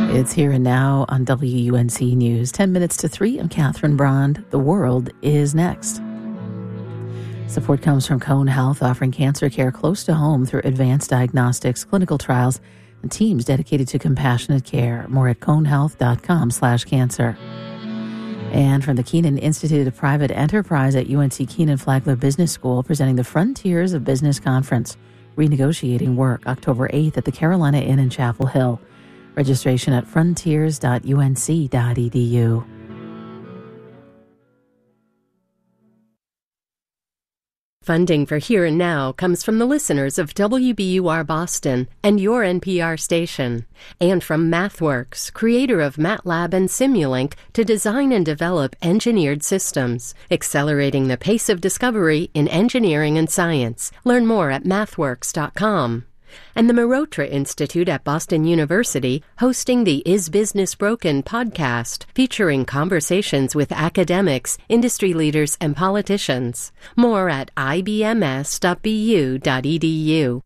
It's Here and Now on WUNC News. 10 minutes to 3. I'm Catherine Brand. The world is next. Support comes from Cone Health, offering cancer care close to home through advanced diagnostics, clinical trials, and teams dedicated to compassionate care. More at conehealth.com/cancer. And from the Kenan Institute of Private Enterprise at UNC Kenan Flagler Business School, presenting the Frontiers of Business Conference, Renegotiating Work, October 8th at the Carolina Inn in Chapel Hill. Registration at frontiers.unc.edu. Funding for Here and Now comes from the listeners of WBUR Boston and your NPR station, and from MathWorks, creator of MATLAB and Simulink, to design and develop engineered systems, accelerating the pace of discovery in engineering and science. Learn more at mathworks.com. And the Marotra Institute at Boston University, hosting the Is Business Broken podcast, featuring conversations with academics, industry leaders, and politicians. More at ibms.bu.edu.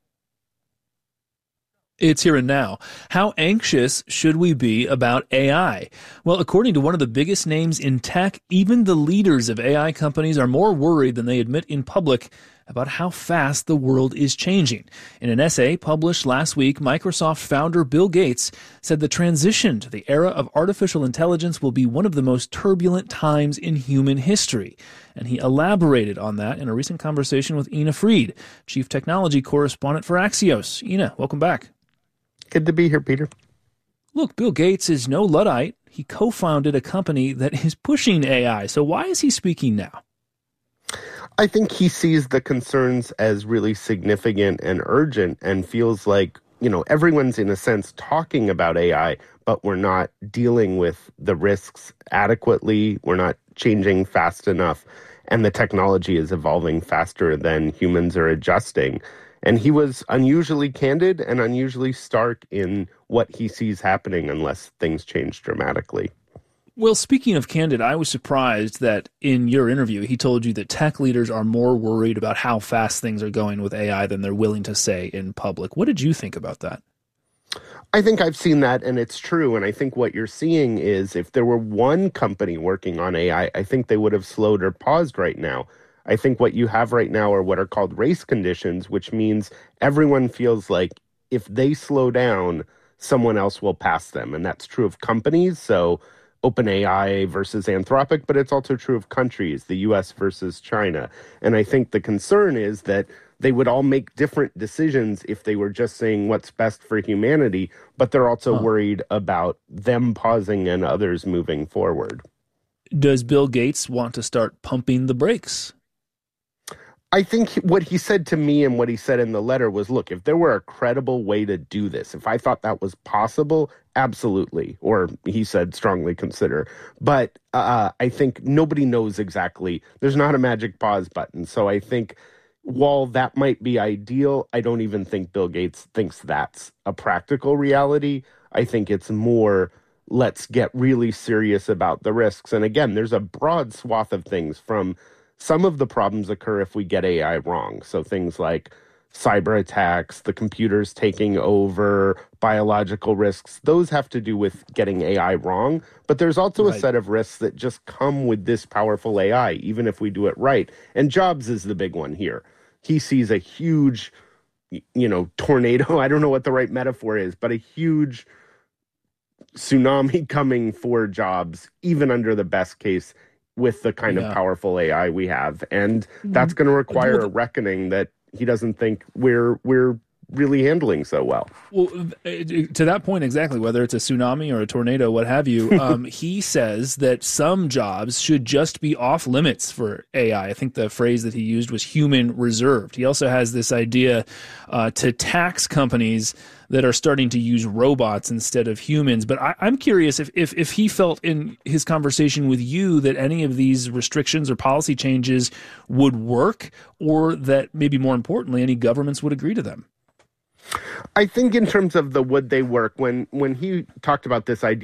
It's Here and Now. How anxious should we be about AI? Well, according to one of the biggest names in tech, even the leaders of AI companies are more worried than they admit in public about how fast the world is changing. In an essay published last week, Microsoft founder Bill Gates said the transition to the era of artificial intelligence will be one of the most turbulent times in human history. And he elaborated on that in a recent conversation with Ina Fried, chief technology correspondent for Axios. Ina, welcome back. Good to be here, Peter. Look, Bill Gates is no Luddite. He co-founded a company that is pushing AI. So why is he speaking now? I think he sees the concerns as really significant and urgent and feels like, everyone's in a sense talking about AI, but we're not dealing with the risks adequately. We're not changing fast enough. And the technology is evolving faster than humans are adjusting. And he was unusually candid and unusually stark in what he sees happening unless things change dramatically. Well, speaking of candid, I was surprised that in your interview, he told you that tech leaders are more worried about how fast things are going with AI than they're willing to say in public. What did you think about that? I think I've seen that, and it's true. And I think what you're seeing is if there were one company working on AI, I think they would have slowed or paused right now. I think what you have right now are what are called race conditions, which means everyone feels like if they slow down, someone else will pass them. And that's true of companies. So OpenAI versus Anthropic, but it's also true of countries, the US versus China. And I think the concern is that they would all make different decisions if they were just saying what's best for humanity, but they're also worried about them pausing and others moving forward. Does Bill Gates want to start pumping the brakes? I think what he said to me and what he said in the letter was, look, if there were a credible way to do this, if I thought that was possible, absolutely. Or he said strongly consider. But I think nobody knows exactly. There's not a magic pause button. So I think while that might be ideal, I don't even think Bill Gates thinks that's a practical reality. I think it's more, let's get really serious about the risks. And again, there's a broad swath of things from some of the problems occur if we get AI wrong. So things like cyber attacks, the computers taking over, biological risks, those have to do with getting AI wrong. But there's also a set of risks that just come with this powerful AI, even if we do it right. And Jobs is the big one here. He sees a huge, tornado. I don't know what the right metaphor is, but a huge tsunami coming for jobs, even under the best case, with the kind of powerful AI we have. And that's going to require a reckoning that he doesn't think we're really handling so well. Well, to that point exactly, whether it's a tsunami or a tornado, what have you, he says that some jobs should just be off limits for AI. I think the phrase that he used was human reserved. He also has this idea to tax companies that are starting to use robots instead of humans. But I'm curious if he felt in his conversation with you that any of these restrictions or policy changes would work, or that maybe more importantly, any governments would agree to them. I think in terms of the would they work, when he talked about this idea of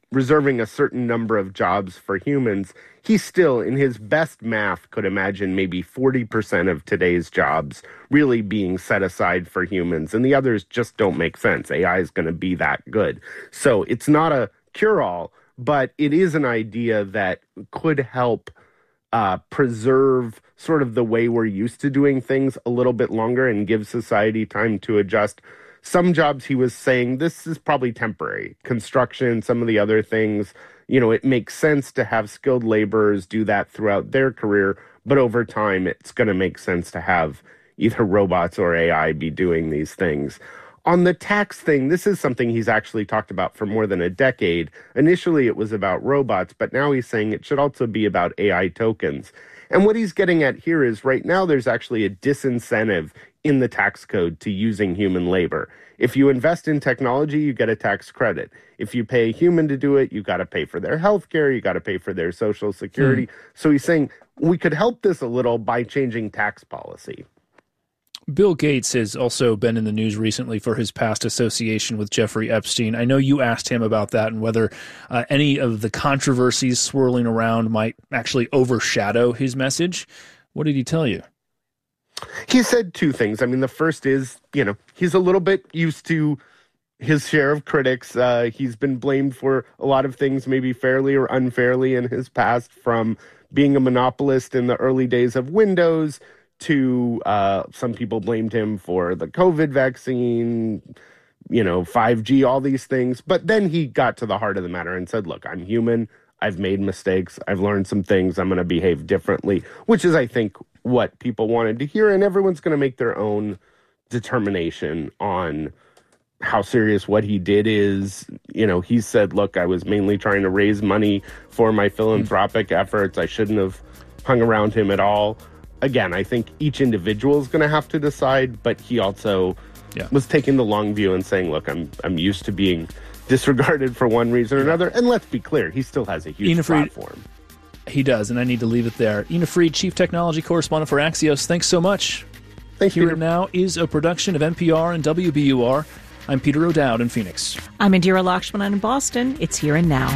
reserving a certain number of jobs for humans, he still, in his best math, could imagine maybe 40% of today's jobs really being set aside for humans, and the others just don't make sense. AI is going to be that good. So it's not a cure-all, but it is an idea that could help preserve sort of the way we're used to doing things a little bit longer and give society time to adjust. Some jobs, he was saying, this is probably temporary. Construction, some of the other things, it makes sense to have skilled laborers do that throughout their career, but over time, it's going to make sense to have either robots or AI be doing these things. On the tax thing, this is something he's actually talked about for more than a decade. Initially, it was about robots, but now he's saying it should also be about AI tokens. And what he's getting at here is right now there's actually a disincentive in the tax code to using human labor. If you invest in technology, you get a tax credit. If you pay a human to do it, you got to pay for their health care, you got to pay for their Social Security. So he's saying we could help this a little by changing tax policy. Bill Gates has also been in the news recently for his past association with Jeffrey Epstein. I know you asked him about that and whether any of the controversies swirling around might actually overshadow his message. What did he tell you? He said two things. I mean, the first is, he's a little bit used to his share of critics. He's been blamed for a lot of things, maybe fairly or unfairly in his past, from being a monopolist in the early days of Windows to some people blamed him for the COVID vaccine, 5G, all these things. But then he got to the heart of the matter and said, look, I'm human. I've made mistakes. I've learned some things. I'm going to behave differently, which is, I think, what people wanted to hear. And everyone's going to make their own determination on how serious what he did is. He said, look, I was mainly trying to raise money for my philanthropic efforts. I shouldn't have hung around him at all. Again, I think each individual is going to have to decide, but he also was taking the long view and saying, look, I'm used to being disregarded for one reason or another. And let's be clear, he still has a huge platform. He does, and I need to leave it there. Ina Fried, Chief Technology Correspondent for Axios, thanks so much. Thanks, Here Peter. Now is a production of NPR and WBUR. I'm Peter O'Dowd in Phoenix. I'm Indira Lakshmanan in Boston. It's Here and Now.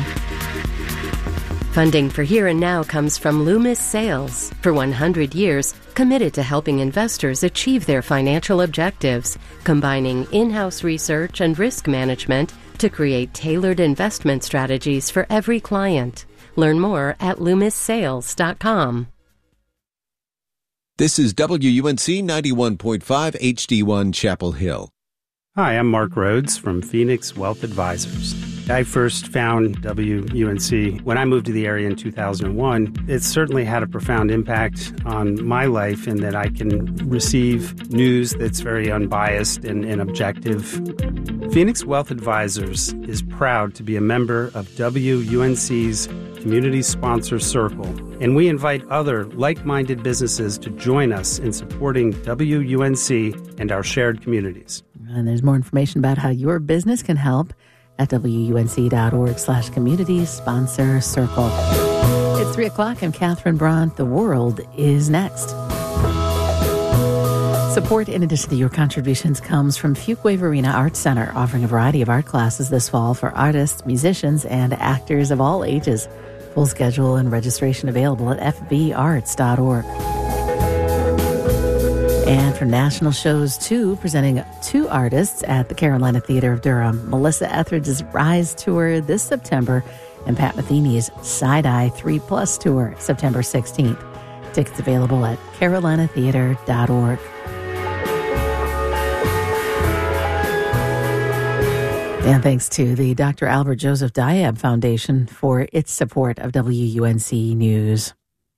Funding for Here and Now comes from Loomis Sales. For 100 years, committed to helping investors achieve their financial objectives, combining in-house research and risk management to create tailored investment strategies for every client. Learn more at LoomisSales.com. This is WUNC 91.5 HD1 Chapel Hill. Hi, I'm Mark Rhodes from Phoenix Wealth Advisors. I first found WUNC when I moved to the area in 2001. It certainly had a profound impact on my life in that I can receive news that's very unbiased and objective. Phoenix Wealth Advisors is proud to be a member of WUNC's Community Sponsor Circle, and we invite other like-minded businesses to join us in supporting WUNC and our shared communities. And there's more information about how your business can help at WUNC.org/community sponsor circle. It's 3 o'clock. I'm Catherine Brandt. The world is next. Support, in addition to your contributions, comes from Fuquay Varina Arts Center, offering a variety of art classes this fall for artists, musicians, and actors of all ages. Full schedule and registration available at fbarts.org. And from national shows, too, presenting 2 artists at the Carolina Theater of Durham. Melissa Etheridge's Rise Tour this September and Pat Metheny's Side-Eye 3+ Tour September 16th. Tickets available at carolinatheater.org. And thanks to the Dr. Albert Joseph Diab Foundation for its support of WUNC News.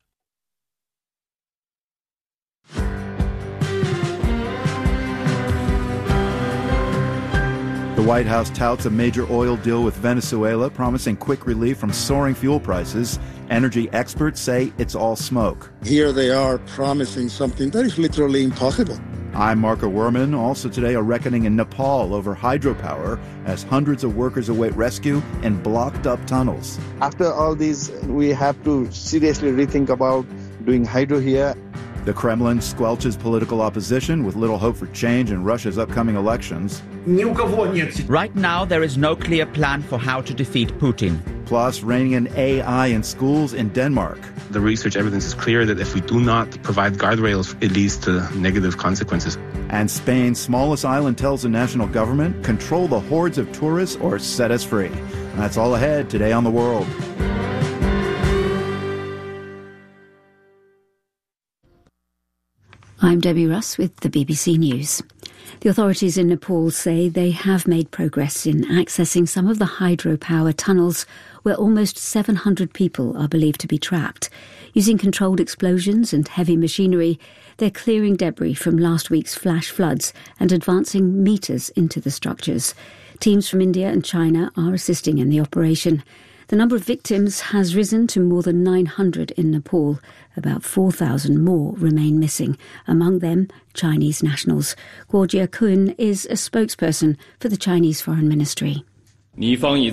The White House touts a major oil deal with Venezuela, promising quick relief from soaring fuel prices. Energy experts say it's all smoke. Here they are promising something that is literally impossible. I'm Marco Werman. Also today, a reckoning in Nepal over hydropower as hundreds of workers await rescue in blocked-up tunnels. After all these, we have to seriously rethink about doing hydro here. The Kremlin squelches political opposition with little hope for change in Russia's upcoming elections. Right now, there is no clear plan for how to defeat Putin. Plus, reining in AI in schools in Denmark. The research evidence is clear that if we do not provide guardrails, it leads to negative consequences. And Spain's smallest island tells the national government, control the hordes of tourists or set us free. And that's all ahead today on The World. I'm Debbie Russ with the BBC News. The authorities in Nepal say they have made progress in accessing some of the hydropower tunnels where almost 700 people are believed to be trapped. Using controlled explosions and heavy machinery, they're clearing debris from last week's flash floods and advancing metres into the structures. Teams from India and China are assisting in the operation. The number of victims has risen to more than 900 in Nepal. About 4,000 more remain missing, among them Chinese nationals. Guo Jiakun is a spokesperson for the Chinese Foreign Ministry. Nearly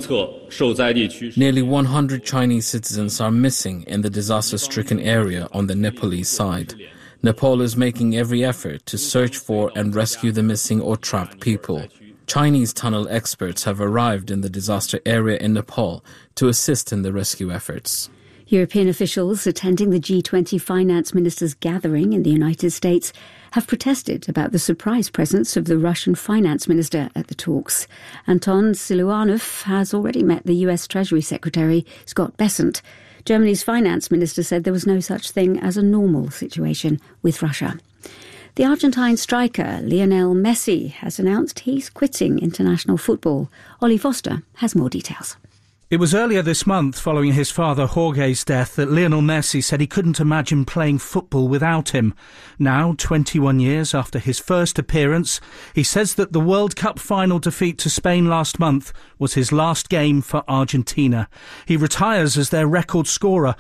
100 Chinese citizens are missing in the disaster-stricken area on the Nepalese side. Nepal is making every effort to search for and rescue the missing or trapped people. Chinese tunnel experts have arrived in the disaster area in Nepal to assist in the rescue efforts. European officials attending the G20 finance ministers' gathering in the United States have protested about the surprise presence of the Russian finance minister at the talks. Anton Siluanov has already met the US Treasury Secretary Scott Bessent. Germany's finance minister said there was no such thing as a normal situation with Russia. The Argentine striker Lionel Messi has announced he's quitting international football. Ollie Foster has more details. It was earlier this month, following his father Jorge's death, that Lionel Messi said he couldn't imagine playing football without him. Now, 21 years after his first appearance, he says that the World Cup final defeat to Spain last month was his last game for Argentina. He retires as their record scorer,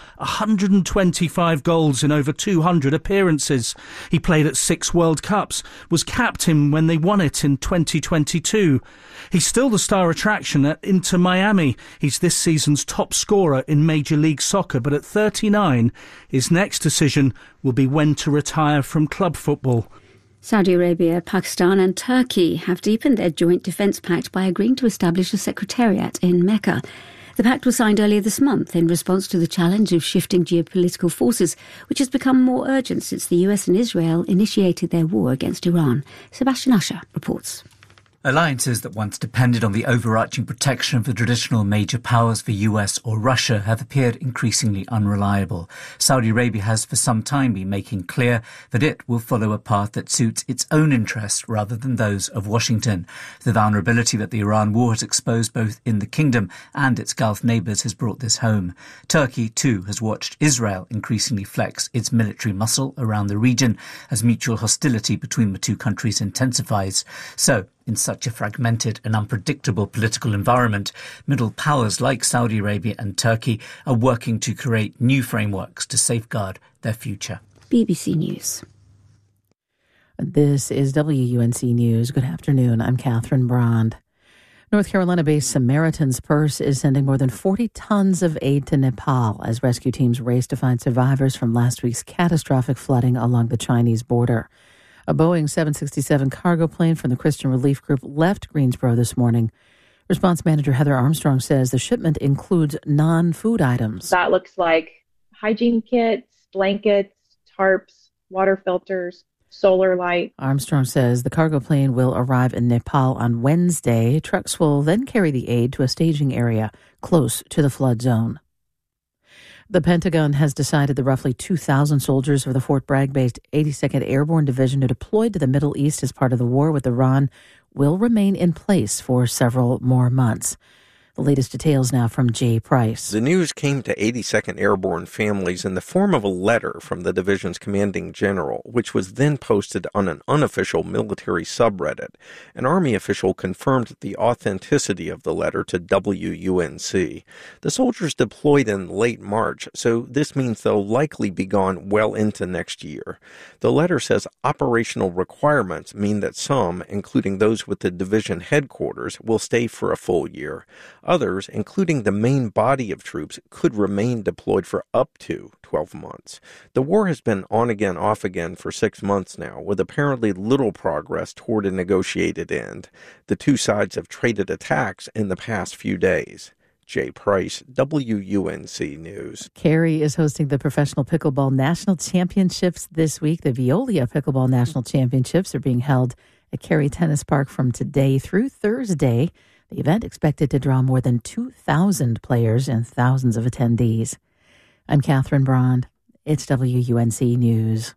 125 goals in over 200 appearances. He played at 6 World Cups, was captain when they won it in 2022. He's still the star attraction at Inter Miami. He's this season's top scorer in Major League Soccer, but at 39, his next decision will be when to retire from club football. Saudi Arabia, Pakistan and Turkey have deepened their joint defence pact by agreeing to establish a secretariat in Mecca. The pact was signed earlier this month in response to the challenge of shifting geopolitical forces, which has become more urgent since the US and Israel initiated their war against Iran. Sebastian Usher reports. Alliances that once depended on the overarching protection of the traditional major powers for US or Russia have appeared increasingly unreliable. Saudi Arabia has for some time been making clear that it will follow a path that suits its own interests rather than those of Washington. The vulnerability that the Iran war has exposed both in the kingdom and its Gulf neighbours has brought this home. Turkey, too, has watched Israel increasingly flex its military muscle around the region as mutual hostility between the two countries intensifies. So, in such a fragmented and unpredictable political environment, middle powers like Saudi Arabia and Turkey are working to create new frameworks to safeguard their future. BBC News. This is WUNC News. Good afternoon. I'm Catherine Brand. North Carolina-based Samaritan's Purse is sending more than 40 tons of aid to Nepal as rescue teams race to find survivors from last week's catastrophic flooding along the Chinese border. A Boeing 767 cargo plane from the Christian Relief Group left Greensboro this morning. Response Manager Heather Armstrong says the shipment includes non-food items. That looks like hygiene kits, blankets, tarps, water filters, solar light. Armstrong says the cargo plane will arrive in Nepal on Wednesday. Trucks will then carry the aid to a staging area close to the flood zone. The Pentagon has decided the roughly 2,000 soldiers of the Fort Bragg-based 82nd Airborne Division deployed to the Middle East as part of the war with Iran will remain in place for several more months. The latest details now from Jay Price. The news came to 82nd Airborne families in the form of a letter from the division's commanding general, which was then posted on an unofficial military subreddit. An Army official confirmed the authenticity of the letter to WUNC. The soldiers deployed in late March, so this means they'll likely be gone well into next year. The letter says operational requirements mean that some, including those with the division headquarters, will stay for a full year. Others, including the main body of troops, could remain deployed for up to 12 months. The war has been on again, off again for 6 months now, with apparently little progress toward a negotiated end. The two sides have traded attacks in the past few days. Jay Price, WUNC News. Cary is hosting the Professional Pickleball National Championships this week. The Veolia Pickleball National Championships are being held at Cary Tennis Park from today through Thursday. The event expected to draw more than 2,000 players and thousands of attendees. I'm Catherine Brand. It's WUNC News.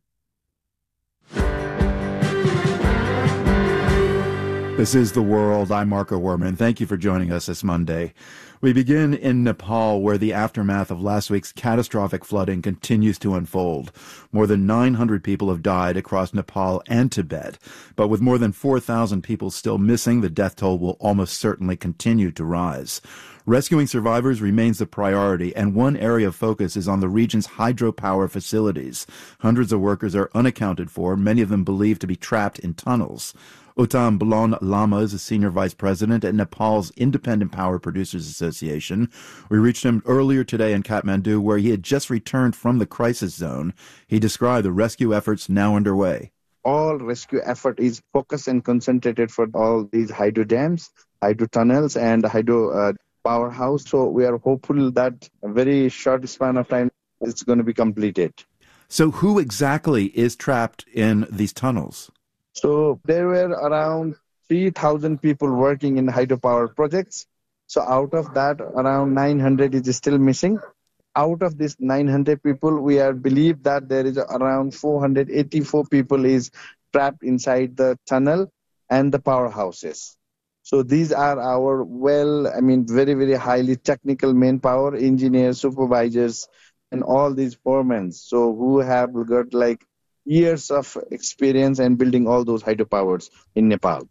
This is The World. I'm Marco Werman. Thank you for joining us this Monday. We begin in Nepal, where the aftermath of last week's catastrophic flooding continues to unfold. More than 900 people have died across Nepal and Tibet. But with more than 4,000 people still missing, the death toll will almost certainly continue to rise. Rescuing survivors remains the priority, and one area of focus is on the region's hydropower facilities. Hundreds of workers are unaccounted for, many of them believed to be trapped in tunnels. Uttam Blon Lama is a senior vice president at Nepal's Independent Power Producers Association. We reached him earlier today in Kathmandu, where he had just returned from the crisis zone. He described the rescue efforts now underway. All rescue effort is focused and concentrated for all these hydro dams, hydro tunnels, and hydro powerhouse. So we are hopeful that a very short span of time it's going to be completed. So who exactly is trapped in these tunnels? So there were around 3,000 people working in hydropower projects. So out of that, around 900 is still missing. Out of this 900 people, we believe that there is around 484 people is trapped inside the tunnel and the powerhouses. So these are our very, very highly technical manpower, engineers, supervisors, and all these foremen. So who have got years of experience in building all those hydropowers in Nepal.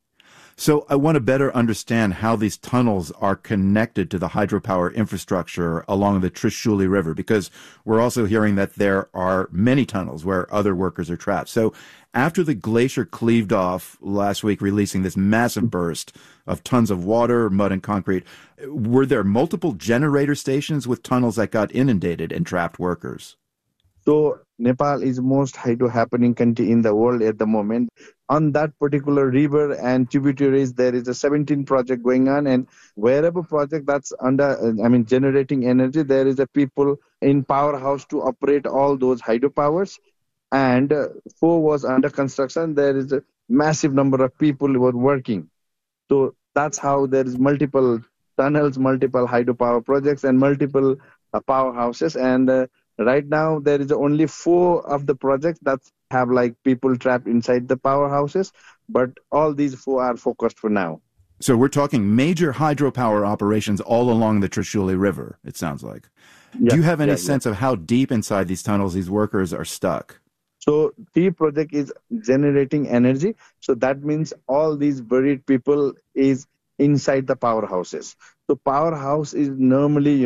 So I want to better understand how these tunnels are connected to the hydropower infrastructure along the Trishuli River, because we're also hearing that there are many tunnels where other workers are trapped. So after the glacier cleaved off last week, releasing this massive burst of tons of water, mud, and concrete, were there multiple generator stations with tunnels that got inundated and trapped workers? So Nepal is most hydro happening country in the world at the moment. On that particular river and tributaries, there is a 17 project going on, and wherever project that's generating energy, there is a people in powerhouse to operate all those hydropowers. And 4 was under construction. There is a massive number of people who are working. So that's how there is multiple tunnels, multiple hydropower projects, and multiple powerhouses. And right now, there is only 4 of the projects that have people trapped inside the powerhouses, but all these 4 are focused for now. So we're talking major hydropower operations all along the Trishuli River, it sounds like. Yeah, do you have any sense of how deep inside these tunnels these workers are stuck? So the project is generating energy. So that means all these buried people is inside the powerhouses. So powerhouse is normally,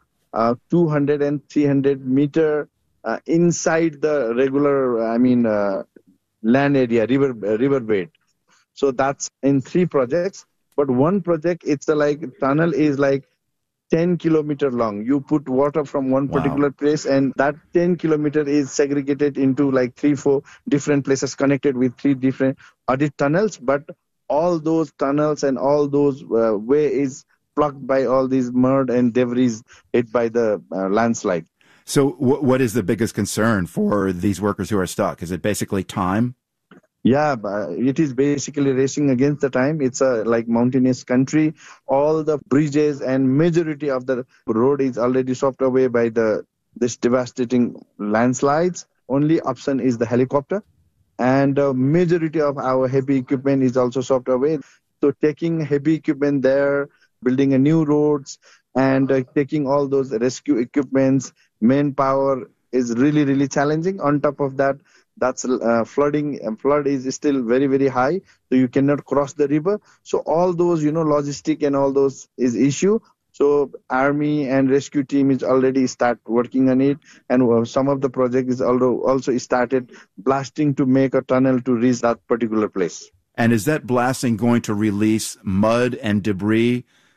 200 and 300 meter inside the regular, land area, riverbed. So that's in 3 projects. But one project, it's tunnel is 10 kilometer long. You put water from one particular place, and that 10 kilometer is segregated into 3-4 different places connected with 3 different audit tunnels. But all those tunnels and all those way is blocked by all these mud and debris hit by the landslide. So what is the biggest concern for these workers who are stuck? Is it basically time? Yeah, it is basically racing against the time. It's a mountainous country. All the bridges and majority of the road is already swept away by this devastating landslides. Only option is the helicopter. And majority of our heavy equipment is also swept away. So taking heavy equipment there, building a new roads, and taking all those rescue equipments, manpower is really, really challenging. On top of that, that's flooding, and flood is still very, very high, so you cannot cross the river. So all those, logistic and all those is issue. So army and rescue team is already start working on it, and some of the project is also started blasting to make a tunnel to reach that particular place. And is that blasting going to release mud and debris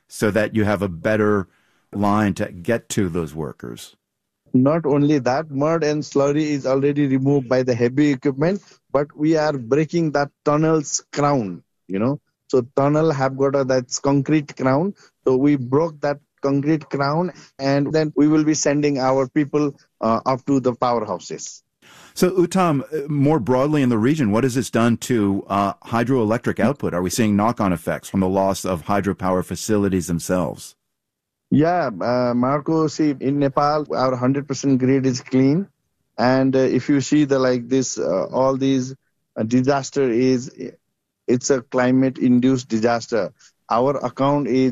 so that you have a better line to get to those workers? Not only that, mud and slurry is already removed by the heavy equipment, but we are breaking that tunnel's crown, So tunnel have got that concrete crown. So we broke that concrete crown, and then we will be sending our people up to the powerhouses. So, Uttam, more broadly in the region, what has this done to hydroelectric output? Are we seeing knock-on effects from the loss of hydropower facilities themselves? Yeah, Marco, see, in Nepal, our 100% grid is clean. And if you see all these disaster it's a climate-induced disaster. Our account is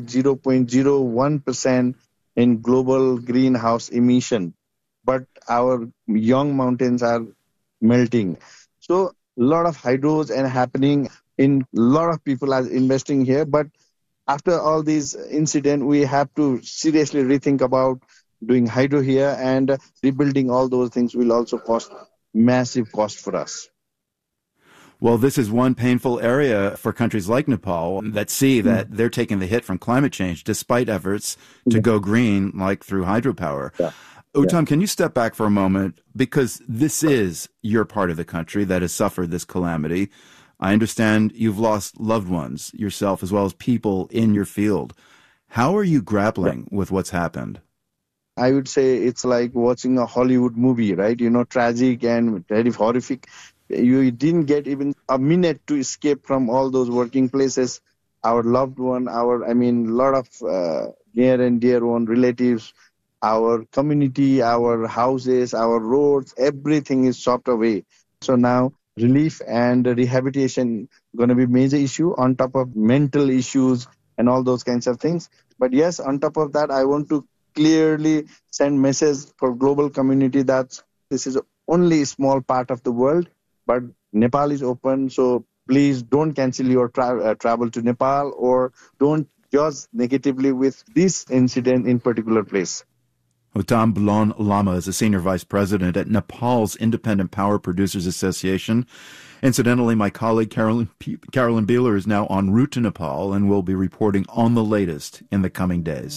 0.01% in global greenhouse emission, but our young mountains are melting. So a lot of hydros and happening, in a lot of people are investing here, but after all these incidents, we have to seriously rethink about doing hydro here, and rebuilding all those things will also cost massive cost for us. Well, this is one painful area for countries like Nepal that see that they're taking the hit from climate change despite efforts to go green, like through hydropower. Yeah. Uttam, can you step back for a moment? Because this is your part of the country that has suffered this calamity. I understand you've lost loved ones yourself as well as people in your field. How are you grappling with what's happened? I would say it's like watching a Hollywood movie, right? Tragic and very horrific. You didn't get even a minute to escape from all those working places. Our loved one, a lot of near and dear one relatives, our community, our houses, our roads, everything is chopped away. So now relief and rehabilitation going to be a major issue on top of mental issues and all those kinds of things. But yes, on top of that, I want to clearly send message for global community that this is only a small part of the world, but Nepal is open. So please don't cancel your travel to Nepal, or don't judge negatively with this incident in particular place. Uttam Bulon Lama is a senior vice president at Nepal's Independent Power Producers Association. Incidentally, my colleague Carolyn Beeler is now en route to Nepal and will be reporting on the latest in the coming days.